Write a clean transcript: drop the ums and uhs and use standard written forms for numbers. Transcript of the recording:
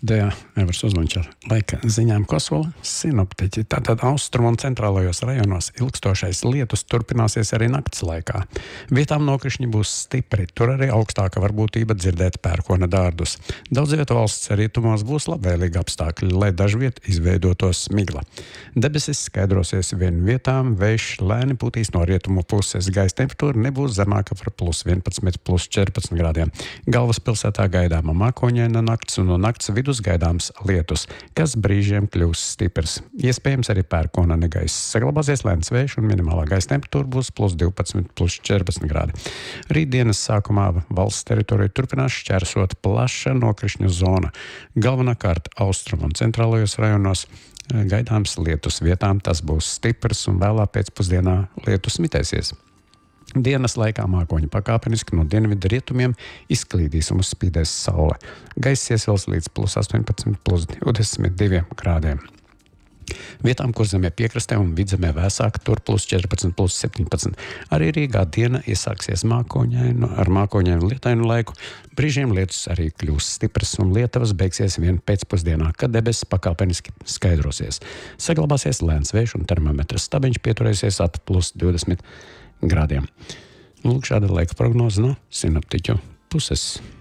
Dejā Evers Uzmančs ar laika ziņām Kosola sinoptiķi. Tātad austrumu un centrālajos rajonos ilgstošais lietus turpināsies arī nakts laikā. Vietām nokrišņi būs stipri, tur arī augstāka varbūtība dzirdēt pērkona dārdus. Daudz vietu valsts rietumos būs labvēlīgi apstākļi, lai dažviet izveidotos migla. Debesis skaidrosies vien vietām, vējš lēni pūtīs no rietumu puses, gaisa temperatūra nebūs zemāka par +11, +14 grādiem. Galvaspilsētā gaidāma mākoņaina nakts un no nakts vidus gaidāms lietus, kas brīžiem kļūs stiprs. Iespējams arī pērkona negaiss. Saglabāsies lēns vējš un minimālā gaisa temperatūra būs +12, +14 grādi. Rītdienas sākumā valsts teritoriju turpinās šķērsot plaša nokrišņu zona. Galvenokārt austrumu un centrālajos rajonos gaidāms lietus. Vietām tas būs stiprs un vēlā pēcpusdienā lietus mitēsies. Dienas laikā mākoņi pakāpeniski no dienvidu rietumiem izklīdīs un uzspīdēs saule. Gaiss iesils līdz +18, +22 grādiem. Vietām, kur zemē piekrastē un vidzemē vēsāk, tur +14, +17. Arī Rīgā diena iesāksies ar mākoņainu lietainu laiku. Brīžiem lietus arī kļūs stipras un lietavas beigsies vien pēcpusdienā, kad debesis pakāpeniski skaidrosies. Saglabāsies lēns vējš un termometra stabiņš pieturēsies ap +20 grādiem. Lūk, šāda laika prognoze no sinoptiķu puses.